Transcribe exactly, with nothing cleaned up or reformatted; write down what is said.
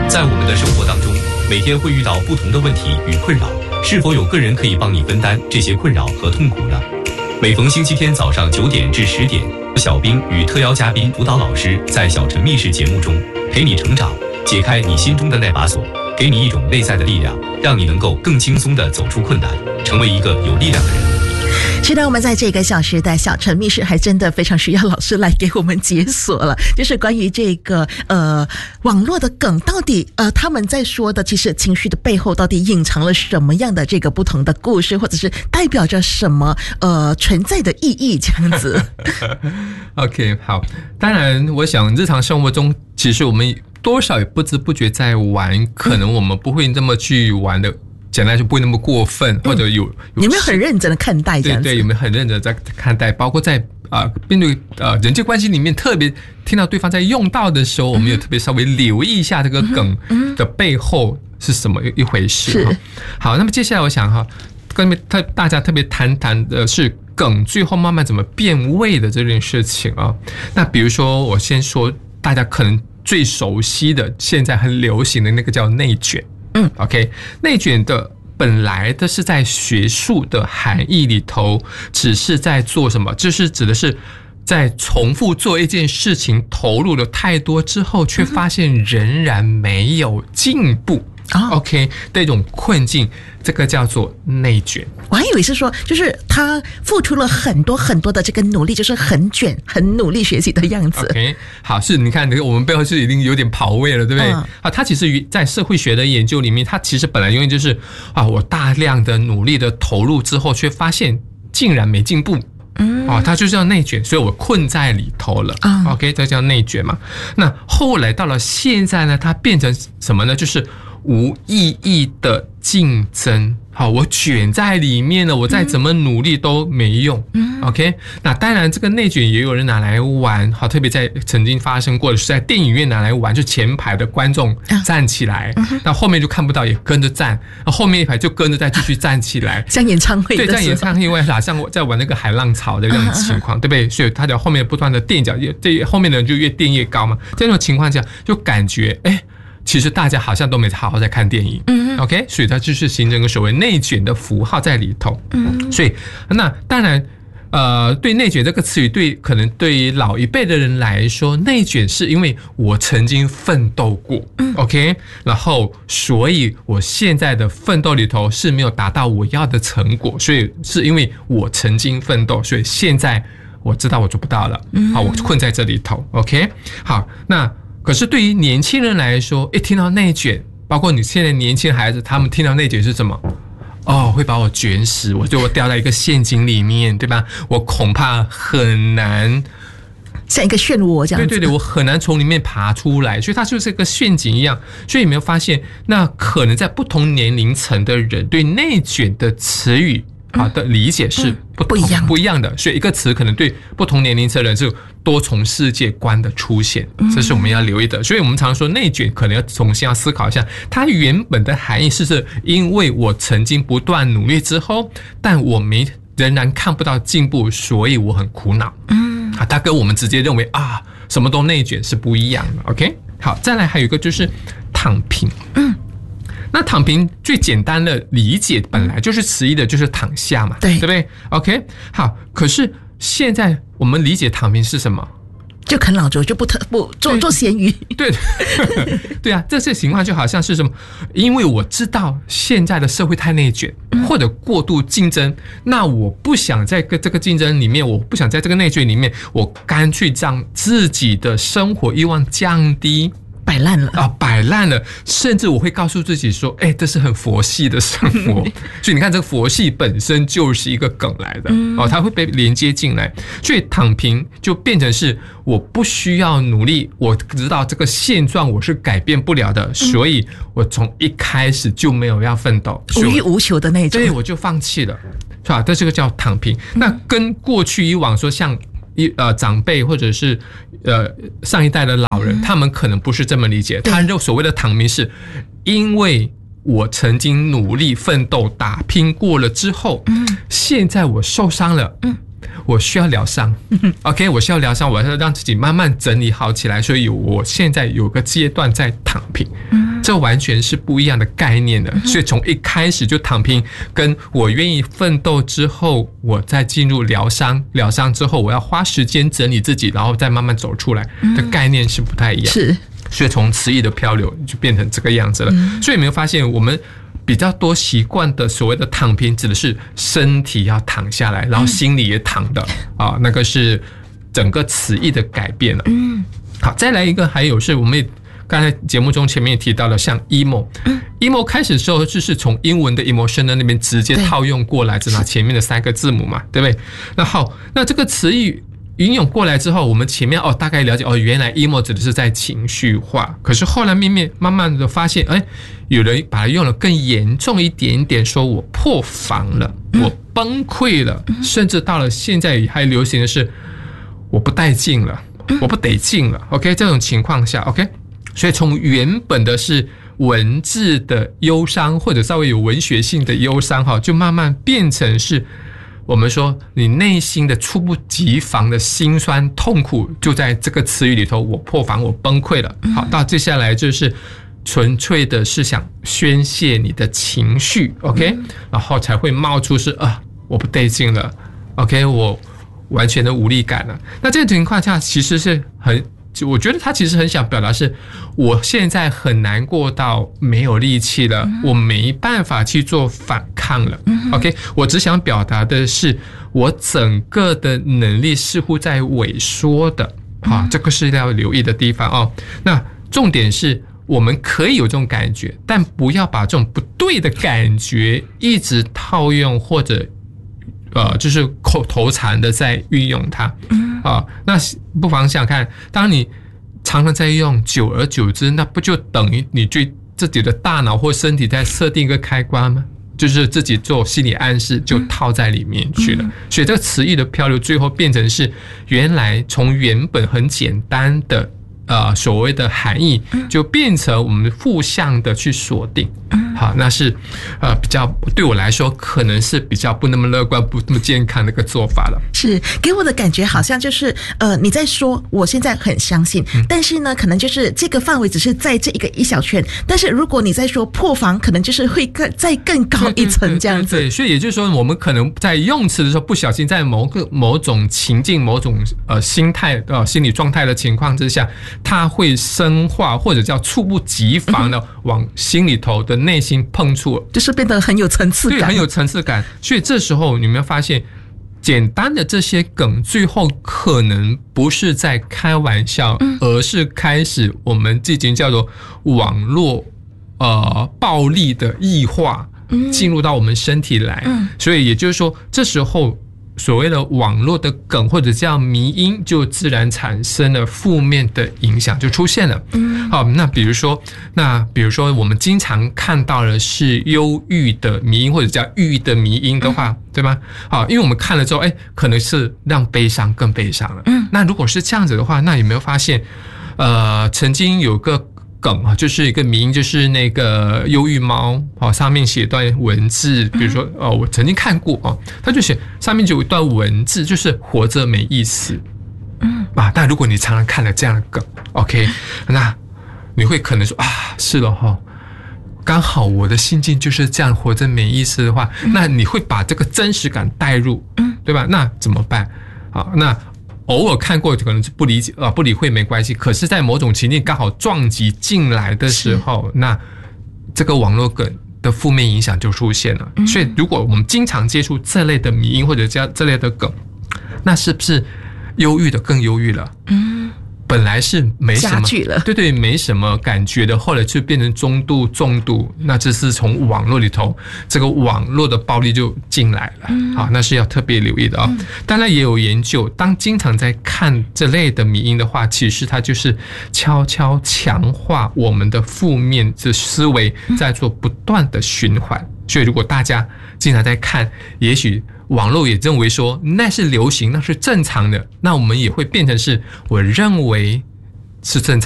在我们的生活当中，每天会遇到不同的问题与困扰，是否有个人可以帮你分担这些困扰和痛苦呢？每逢星期天早上九点至十点，小兵与特邀嘉宾辅导老师在小陈密室节目中陪你成长，解开你心中的那把锁，给你一种内在的力量，让你能够更轻松地走出困难，成为一个有力量的人。 是的，我们在这个小时的小陈密室还真的非常需要老师来给我们解锁了，就是关于这个呃网络的梗，到底呃他们在说的其实情绪的背后到底隐藏了什么样的这个不同的故事，或者是代表着什么呃存在的意义这样子。 OK， 好，当然我想日常生活中其实我们多少也不知不觉在玩，可能我们不会那么去玩的，简单就不会那么过分，或者有有有没有很认真的看待这样子？ 对对，有没有很认真的在看待？包括在啊、呃、面对呃人际关系里面，特别听到对方在用到的时候，我们也特别稍微留意一下这个梗的背后是什么一回事。 是好，那么接下来我想哈，跟特大家特别谈谈的是梗最后慢慢怎么变味的这件事情啊。那比如说，我先说大家可能最熟悉的，现在很流行的那个叫内卷。嗯 ，OK， 内卷的本来的是在学术的含义里头，只是在做什么？就是指的是在重复做一件事情，投入了太多之后，却发现仍然没有进步。哦、OK 的一种困境，这个叫做内卷。 我还以为是说，就是他付出了很多很多的这个努力，就是很卷、很努力学习的样子。 OK， 好，是你看，我们背后是已经有点跑位了，对不对？嗯、啊，他其实在社会学的研究里面，他其实本来永远就是啊，我大量的努力的投入之后，却发现竟然没进步。嗯，哦，它就叫内卷，所以我困在里头了。嗯 ，OK， 这叫内卷嘛。那后来到了现在呢，它变成什么呢？就是无意义的竞争。好，我卷在里面了，我再怎么努力都没用。嗯 ，OK， 那当然这个内卷也有人拿来玩。好，特别在曾经发生过的是在电影院拿来玩，就前排的观众站起来，那、嗯、后面就看不到也跟着站，后面一排就跟着再继续站起来， 像演唱会的对，像演唱会好像在玩那个海浪潮的这种情况，对不对？所以他的后面不断的垫脚，这后面的人就越垫越高嘛。这种情况下，就感觉哎。其实大家好像都没好好在看电影，嗯 ，OK， 所以它就是形成一个所谓内卷的符号在里头，嗯，所以那当然，呃，对内卷这个词语，对可能对于老一辈的人来说，内卷是因为我曾经奋斗过，嗯 ，OK， 然后所以我现在的奋斗里头是没有达到我要的成果，所以是因为我曾经奋斗，所以现在我知道我做不到了，嗯，好，我困在这里头 ，OK， 好，那。可是对于年轻人来说，一听到内卷，包括你现在年轻孩子，他们听到内卷是什么？哦，会把我卷死，我就掉在一个陷阱里面，对吧？我恐怕很难， 像一个漩涡这样子。 对对对，我很难从里面爬出来，所以它就是一个陷阱一样。所以有没有发现，那可能在不同年龄层的人对内卷的词语啊的理解是不同、嗯、不一样不一样的，所以一个词可能对不同年龄层的人是多重世界观的出现，这是我们要留意的。所以我们常说内卷可能要重新要思考一下，它原本的含义是是因为我曾经不断努力之后，但我没仍然看不到进步，所以我很苦恼。嗯，啊，它跟我们直接认为啊什么都内卷是不一样的。OK， 好，再来还有一个就是躺平。嗯。那躺平最简单的理解本来就是词义的，就是躺下嘛，对对不对 ？OK， 好，可是现在我们理解躺平是什么？ 就啃老族，就不特不做做咸鱼。 对对啊，这些情况就好像是什么？因为我知道现在的社会太内卷，或者过度竞争，那我不想在这个竞争里面，我不想在这个内卷里面，我干脆让自己的生活欲望降低。 摆烂了啊，摆烂了，甚至我会告诉自己说：“哎，这是很佛系的生活。”所以你看，这个佛系本身就是一个梗来的、嗯、哦，它会被连接进来，所以躺平就变成是我不需要努力，我知道这个现状我是改变不了的，嗯、所以我从一开始就没有要奋斗， 无欲无求的那种， 对，我就放弃了，是吧？这这个叫躺平。嗯、那跟过去以往说像。一呃长辈或者是呃上一代的老人、嗯、他们可能不是这么理解，他所谓的躺平是因为我曾经努力奋斗打拼过了之后、嗯、现在我受伤了、嗯、我需要疗伤、嗯、OK 我需要疗伤，我要让自己慢慢整理好起来，所以我现在有个阶段在躺平、嗯、 这完全是不一样的概念的。所以从一开始就躺平，跟我愿意奋斗之后，我再进入疗伤，疗伤之后我要花时间整理自己，然后再慢慢走出来的概念是不太一样。 是， 所以从词义的漂流就变成这个样子了。所以有没有发现我们比较多习惯的所谓的躺平，指的是身体要躺下来，然后心里也躺的啊，那个是整个词义的改变了。嗯，好，再来一个，还有是我们也刚才节目中前面也提到了，像 emo，emo、嗯、emo 开始的时候就是从英文的 emotional 那边直接套用过来，只拿前面的三个字母嘛，对不对？那好，那这个词义引用过来之后，我们前面哦大概了解哦，原来 emo 指的是在情绪化，可是后来面面慢慢的发现，哎，有人把它用了更严重一点点，说我破防了，我崩溃了，甚至到了现在还流行的是我不带劲了，我不得劲了 ，OK， 这种情况下 ，OK， 所以从原本的是文字的忧伤或者稍微有文学性的忧伤哈，就慢慢变成是。我们说你内心的猝不及防的辛酸痛苦就在这个词语里头，我破防，我崩溃了。好，到接下来就是纯粹的是想宣泄你的情绪 OK， 然后才会冒出是啊我不对劲了 OK， 我完全的无力感了。那这个情况下其实是很，我觉得他其实很想表达是我现在很难过到没有力气了，我没办法去做反抗了 OK， 我只想表达的是我整个的能力似乎在萎缩的啊，这个是要留意的地方哦。那重点是我们可以有这种感觉，但不要把这种不对的感觉一直套用或者呃，就是口头禅的在运用它啊，那不妨想想看，当你常常在用，久而久之，那不就等于你对自己的大脑或身体在设定一个开关吗？就是自己做心理暗示，就套在里面去了。所以这个词义的漂流，最后变成是原来从原本很简单的呃所谓的含义，就变成我们负向的去锁定。好，那是呃比较对我来说可能是比较不那么乐观不那么健康的一个做法了。 是给我的感觉好像就是呃你在说我现在很相信、嗯、但是呢可能就是这个范围只是在这一个一小圈，但是如果你在说破防可能就是会更再更高一层这样子。 对, 对, 对, 对，所以也就是说我们可能在用词的时候不小心在某个某种情境某种呃心态呃心理状态的情况之下，它会深化或者叫猝不及防的往心里头的内心碰触， 就是变得很有层次感， 对，很有层次感。所以这时候你有没有发现，简单的这些梗最后可能不是在开玩笑、嗯、而是开始我们这经叫做网络呃暴力的异化进入到我们身体来、嗯、所以也就是说这时候所谓的网络的梗或者叫迷因就自然产生了负面的影响就出现了。嗯，好，那比如说那比如说我们经常看到的是忧郁的迷因或者叫抑郁的迷因的话、嗯、对吧？好，因为我们看了之后哎，可能是让悲伤更悲伤了。嗯，那如果是这样子的话，那有没有发现呃曾经有个梗啊，就是一个迷因，就是那个忧郁猫啊，上面写段文字，比如说哦，我曾经看过啊，他就写上面就有一段文字，就是活着没意思，嗯啊，但如果你常常看了这样的梗 ，OK， 那你会可能说啊，是了哈，刚好我的心境就是这样，活着没意思的话，那你会把这个真实感带入，嗯，对吧？那怎么办？好，那偶尔看过可能是不理解啊，不理会没关系。可是，在某种情境刚好撞击进来的时候，那这个网络梗的负面影响就出现了。嗯、所以，如果我们经常接触这类的迷因或者这这类的梗，那是不是忧郁的更忧郁了？嗯。本来是没什么，对对，没什么感觉的，后来就变成中度、重度，那这是从网络里头，这个网络的暴力就进来了，嗯、好，那是要特别留意的啊、哦。嗯、当然也有研究，当经常在看这类的迷因的话，其实它就是悄悄强化我们的负面的思维，在做不断的循环。嗯、所以如果大家经常在看，也许网络也认为说那是流行，那是正常的，那我们也会变成是我认为是正常